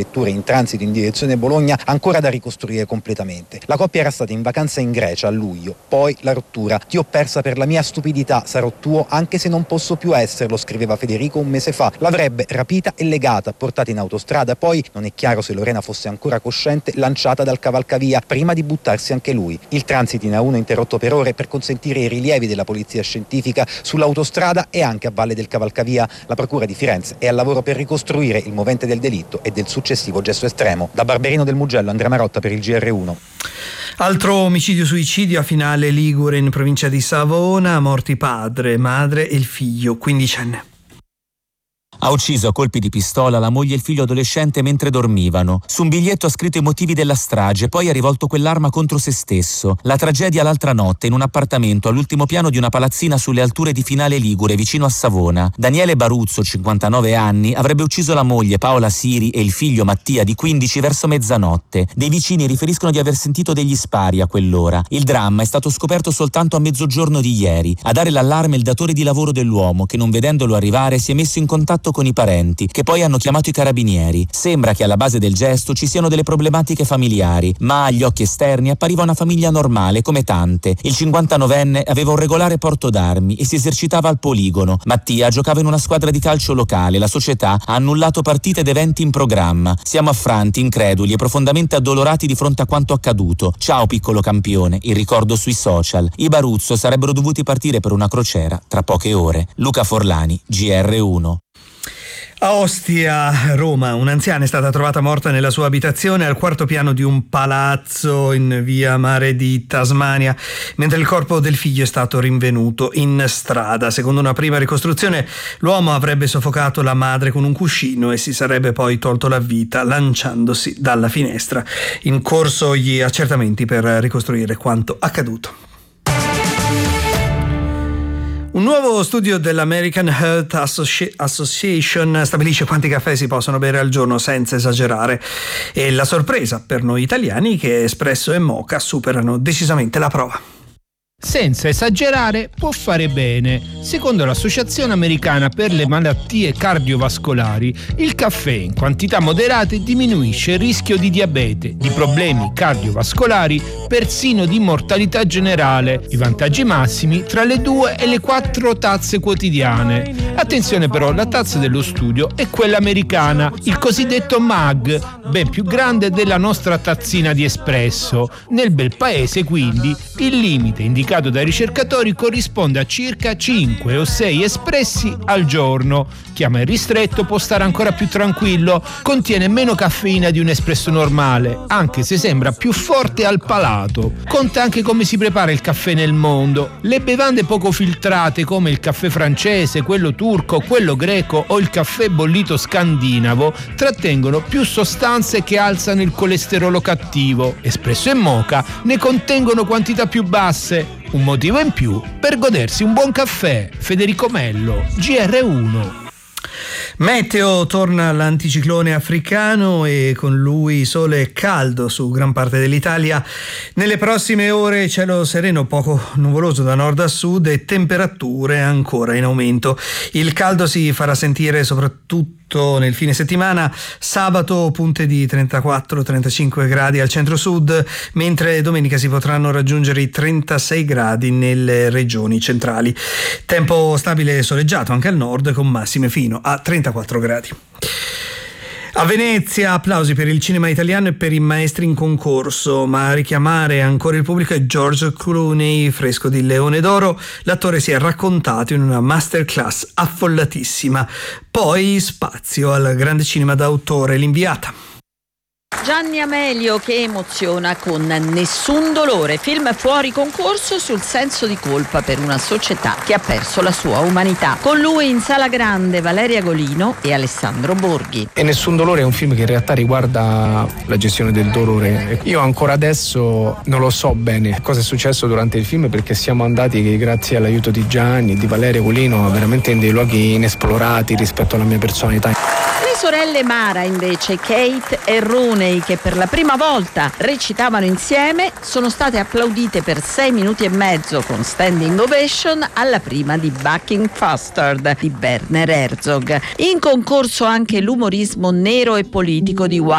strutture in transito in direzione Bologna ancora da ricostruire completamente. La coppia era stata in vacanza in Grecia a luglio, poi la rottura. Ti ho persa per la mia stupidità, sarò tuo anche se non posso più esserlo, scriveva Federico un mese fa. L'avrebbe rapita e legata, portata in autostrada, poi, non è chiaro se Lorena fosse ancora cosciente, lanciata dal cavalcavia prima di buttarsi anche lui. Il transito in A1 interrotto per ore per consentire i rilievi della polizia scientifica sull'autostrada e anche a valle del cavalcavia. La procura di Firenze è al lavoro per ricostruire il movente del delitto e del successivo gesto estremo. Da Barberino del Mugello, Andrea Marotta per il GR1. Altro omicidio-suicidio a Finale Ligure in provincia di Savona, morti padre, madre e il figlio, 15enne. Ha ucciso a colpi di pistola la moglie e il figlio adolescente mentre dormivano. Su un biglietto ha scritto i motivi della strage, poi ha rivolto quell'arma contro se stesso. La tragedia l'altra notte in un appartamento all'ultimo piano di una palazzina sulle alture di Finale Ligure, vicino a Savona. Daniele Baruzzo, 59 anni, avrebbe ucciso la moglie Paola Siri e il figlio Mattia di 15 verso mezzanotte. Dei vicini riferiscono di aver sentito degli spari a quell'ora. Il dramma è stato scoperto soltanto a mezzogiorno di ieri. A dare l'allarme il datore di lavoro dell'uomo, che non vedendolo arrivare si è messo in contatto con i parenti, che poi hanno chiamato i carabinieri. Sembra che alla base del gesto ci siano delle problematiche familiari, ma agli occhi esterni appariva una famiglia normale come tante. Il 59enne aveva un regolare porto d'armi e si esercitava al poligono. Mattia giocava in una squadra di calcio locale. La società ha annullato partite ed eventi in programma. Siamo affranti, increduli e profondamente addolorati di fronte a quanto accaduto. Ciao piccolo campione, il ricordo sui social. I Baruzzo sarebbero dovuti partire per una crociera tra poche ore. Luca Forlani, GR1. A Ostia, Roma, un'anziana è stata trovata morta nella sua abitazione al quarto piano di un palazzo in via Mare di Tasmania, mentre il corpo del figlio è stato rinvenuto in strada. Secondo una prima ricostruzione, l'uomo avrebbe soffocato la madre con un cuscino e si sarebbe poi tolto la vita lanciandosi dalla finestra. In corso gli accertamenti per ricostruire quanto accaduto. Un nuovo studio dell'American Heart Association stabilisce quanti caffè si possono bere al giorno senza esagerare, e la sorpresa per noi italiani è che espresso e moka superano decisamente la prova. Senza esagerare può fare bene. Secondo l'Associazione Americana per le Malattie Cardiovascolari, il caffè in quantità moderate diminuisce il rischio di diabete, di problemi cardiovascolari, persino di mortalità generale. I vantaggi massimi tra le 2 e le 4 tazze quotidiane. Attenzione però, la tazza dello studio è quella americana, il cosiddetto mug, ben più grande della nostra tazzina di espresso. Nel bel paese, quindi, il limite indicato dai ricercatori corrisponde a circa 5 o 6 espressi al giorno. Chi ama il ristretto può stare ancora più tranquillo, contiene meno caffeina di un espresso normale, anche se sembra più forte al palato. Conta anche come si prepara il caffè nel mondo. Le bevande poco filtrate come il caffè francese, quello turco, quello greco o il caffè bollito scandinavo trattengono più sostanze che alzano il colesterolo cattivo. Espresso e moka ne contengono quantità più basse. Un motivo in più per godersi un buon caffè. Federico Mello, GR1. Meteo, torna l'anticiclone africano e con lui sole e caldo su gran parte dell'Italia. Nelle prossime ore cielo sereno, poco nuvoloso da nord a sud e temperature ancora in aumento. Il caldo si farà sentire soprattutto nel fine settimana. Sabato punte di 34-35 gradi al centro-sud, mentre domenica si potranno raggiungere i 36 gradi nelle regioni centrali. Tempo stabile e soleggiato anche al nord, con massime fino a 34 gradi. A Venezia applausi per il cinema italiano e per i maestri in concorso, ma a richiamare ancora il pubblico è George Clooney, fresco di Leone d'Oro. L'attore si è raccontato in una masterclass affollatissima. Poi spazio al grande cinema d'autore, L'Inviata. Gianni Amelio che emoziona con Nessun dolore, film fuori concorso sul senso di colpa per una società che ha perso la sua umanità. Con lui in sala grande Valeria Golino e Alessandro Borghi. E Nessun dolore è un film che in realtà riguarda la gestione del dolore. Io ancora adesso non lo so bene cosa è successo durante il film, perché siamo andati, grazie all'aiuto di Gianni e di Valeria Golino, veramente in dei luoghi inesplorati rispetto alla mia personalità. Le sorelle Mara invece, Kate e Rooney, che per la prima volta recitavano insieme, sono state applaudite per 6 minuti e mezzo con standing ovation alla prima di Bucking Faster di Werner Herzog. In concorso anche l'umorismo nero e politico di